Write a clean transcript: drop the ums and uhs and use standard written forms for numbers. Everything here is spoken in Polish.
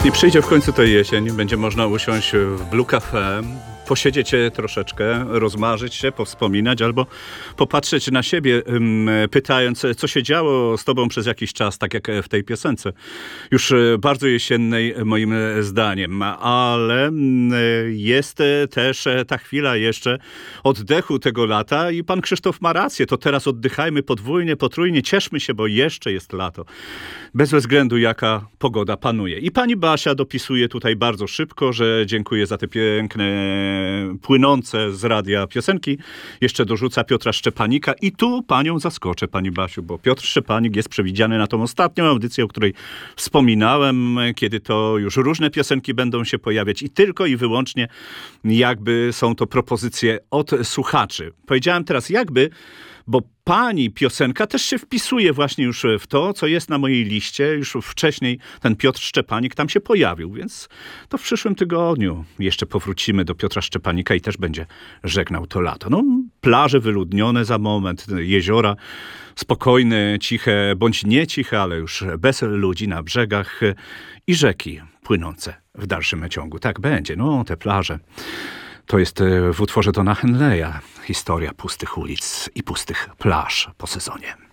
I przyjdzie w końcu ta jesień, będzie można usiąść w Blue Cafe, posiedzieć troszeczkę, rozmarzyć się, powspominać albo popatrzeć na siebie, pytając, co się działo z tobą przez jakiś czas, tak jak w tej piosence. Już bardzo jesiennej moim zdaniem, ale jest też ta chwila jeszcze oddechu tego lata i pan Krzysztof ma rację, to teraz oddychajmy podwójnie, potrójnie, cieszmy się, bo jeszcze jest lato. Bez względu jaka pogoda panuje. I pani Basia dopisuje tutaj bardzo szybko, że dziękuję za te piękne płynące z radia piosenki. Jeszcze dorzuca Piotra Szczepanika i tu panią zaskoczę, pani Basiu, bo Piotr Szczepanik jest przewidziany na tą ostatnią audycję, o której wspominałem, kiedy to już różne piosenki będą się pojawiać i tylko i wyłącznie jakby są to propozycje od słuchaczy. Powiedziałem teraz jakby, bo pani piosenka też się wpisuje właśnie już w to, co jest na mojej liście. Już wcześniej ten Piotr Szczepanik tam się pojawił, więc to w przyszłym tygodniu jeszcze powrócimy do Piotra Szczepanika i też będzie żegnał to lato. No, plaże wyludnione za moment, jeziora spokojne, ciche, bądź nie ciche, ale już bez ludzi na brzegach i rzeki płynące w dalszym ciągu. Tak będzie, no te plaże. To jest w utworze Dona Henleya historia pustych ulic i pustych plaż po sezonie.